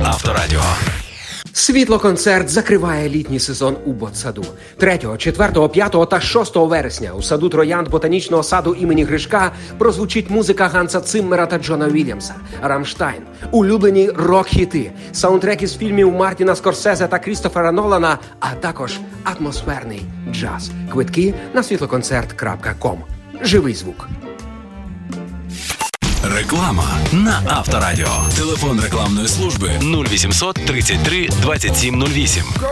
Авторадіо. Світлоконцерт закриває літній сезон у Ботсаду. 3, 4, 5 та 6 вересня у саду Троянд ботанічного саду імені Гришка прозвучить музика Ганса Циммера та Джона Вільямса, Рамштайн, улюблені рок-хіти, саундтреки з фільмів Мартіна Скорсезе та Крістофера Нолана, а також атмосферний джаз. Квитки на світлоконцерт.com. Живий звук. Реклама на Авторадіо. Телефон рекламної служби 0800 33 27 08.